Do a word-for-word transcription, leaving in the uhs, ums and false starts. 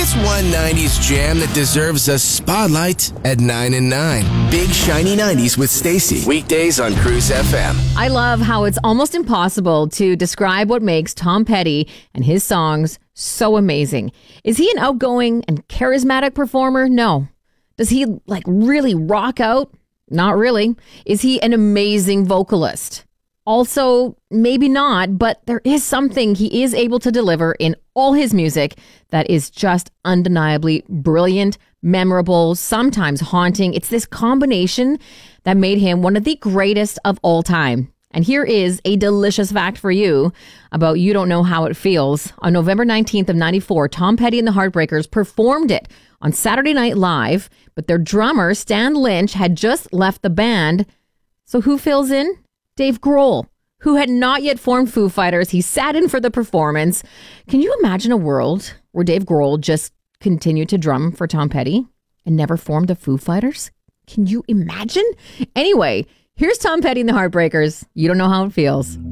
What's one nineties jam that deserves a spotlight at nine and nine? Big Shiny nineties with Stacy. Weekdays on Cruise F M. I love how it's almost impossible to describe what makes Tom Petty and his songs so amazing. Is he an outgoing and charismatic performer? No. Does he like really rock out? Not really. Is he an amazing vocalist? Also, maybe not, but there is something he is able to deliver in all his music that is just undeniably brilliant, memorable, sometimes haunting. It's this combination that made him one of the greatest of all time. And here is a delicious fact for you about You Don't Know How It Feels. On November nineteenth of ninety-four, Tom Petty and the Heartbreakers performed it on Saturday Night Live, but their drummer, Stan Lynch, had just left the band. So who fills in? Dave Grohl, who had not yet formed Foo Fighters. He sat in for the performance. Can you imagine a world where Dave Grohl just continued to drum for Tom Petty and never formed the Foo Fighters? Can you imagine? Anyway, here's Tom Petty and the Heartbreakers. You Don't Know How It Feels.